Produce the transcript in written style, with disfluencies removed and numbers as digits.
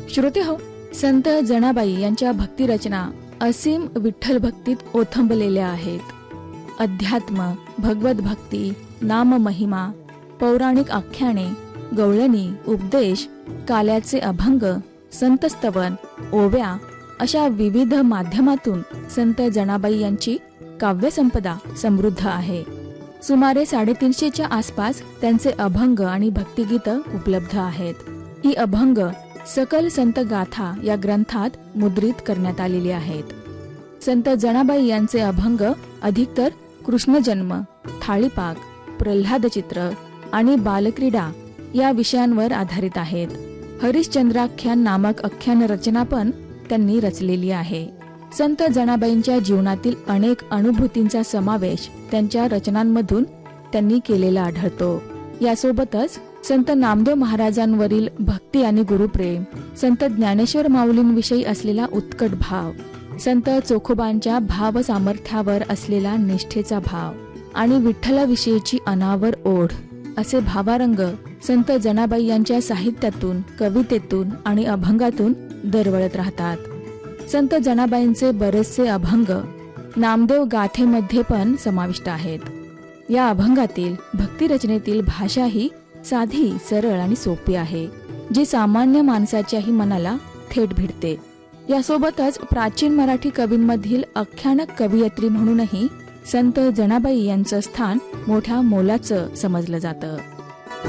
श्रोतेहो, संत जनाबाई यांच्या भक्तिरचना असीम विठ्ठल भक्तीत ओथंबलेल्या आहेत. अध्यात्म, भगवत भक्ती, नाम महिमा, पौराणिक आख्याने, गवळणी, उपदेश, काल्याचे अभंग, संतस्तवन, ओव्या अशा विविध माध्यमातून संत जनाबाई यांची काव्यसंपदा समृद्ध आहे. सुमारे 350च्या आसपास त्यांचे अभंग आणि भक्तिगीत उपलब्ध आहेत. ही अभंग सकल संत गाथा या ग्रंथात मुद्रित करण्यात आलेली आहेत. संत जनाबाई यांचे अभंग अधिकतर कृष्णजन्म, थाळीपाक, प्रल्हाद चित्र आणि बालक्रीडा या विषयांवर आधारित आहेत. हरिश्चंद्राख्यान नामक आख्यान रचना पण त्यांनी रचलेली आहे. संत जनाबाईंच्या जीवनातील अनेक अनुभूतींचा समावेश त्यांच्या रचनांमधून त्यांनी केलेला आढळतो. यासोबतच संत नामदेव महाराजांवरील भक्ती आणि गुरुप्रेम, संत ज्ञानेश्वर माऊलींविषयी असलेला उत्कट भाव, संत चोखोबांच्या भाव सामर्थ्यावर असलेला निष्ठेचा भाव आणि विठ्ठलाविषयीची अनावर ओढ असे भावारंग संत जनाबाई यांच्या साहित्यातून, कवितेतून आणि अभंगातून दरवळत राहतात. संत जनाबाईंचे बरेचसे अभंग नामदेव गाथेमध्ये पण समाविष्ट आहेत. या अभंगातील भक्तिरचनेतील भाषा ही साधी, सरळ आणि सोपी आहे, जी सामान्य माणसाच्याही मनाला थेट भिडते. यासोबतच प्राचीन मराठी कवींमधील आख्यानक कवयित्री म्हणूनही संत जनाबाई यांचं स्थान मोठ्या मोलाचं समजलं जातं.